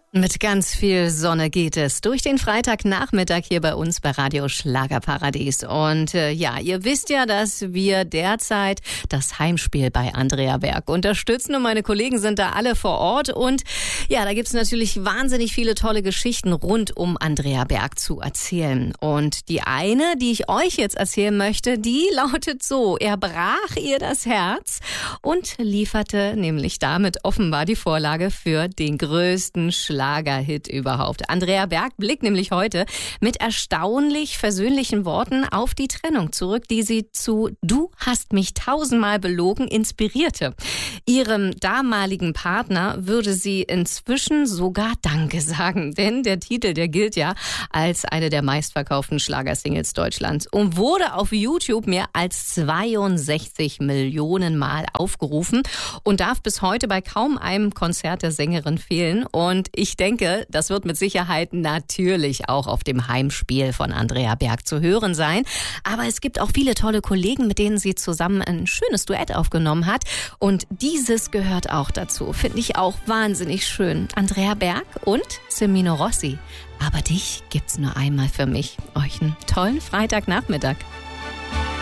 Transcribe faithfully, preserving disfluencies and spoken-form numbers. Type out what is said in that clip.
Mit ganz viel Sonne geht es durch den Freitagnachmittag hier bei uns bei Radio Schlagerparadies. Und äh, ja, ihr wisst ja, dass wir derzeit das Heimspiel bei Andrea Berg unterstützen. Und meine Kollegen sind da alle vor Ort. Und ja, da gibt's natürlich wahnsinnig viele tolle Geschichten rund um Andrea Berg zu erzählen. Und die eine, die ich euch jetzt erzählen möchte, die lautet so: Er brach ihr das Herz und lieferte nämlich damit offenbar die Vorlage für den größten Schlager. Schlagerhit überhaupt. Andrea Berg blickt nämlich heute mit erstaunlich versöhnlichen Worten auf die Trennung zurück, die sie zu "Du hast mich tausendmal belogen" inspirierte. Ihrem damaligen Partner würde sie inzwischen sogar Danke sagen, denn der Titel, der gilt ja als eine der meistverkauften Schlagersingles Deutschlands und wurde auf YouTube mehr als zweiundsechzig Millionen Mal aufgerufen und darf bis heute bei kaum einem Konzert der Sängerin fehlen. Und ich denke, das wird mit Sicherheit natürlich auch auf dem Heimspiel von Andrea Berg zu hören sein. Aber es gibt auch viele tolle Kollegen, mit denen sie zusammen ein schönes Duett aufgenommen hat. Und dieses gehört auch dazu. Finde ich auch wahnsinnig schön. Andrea Berg und Semino Rossi. Aber dich gibt's nur einmal für mich. Euch einen tollen Freitagnachmittag.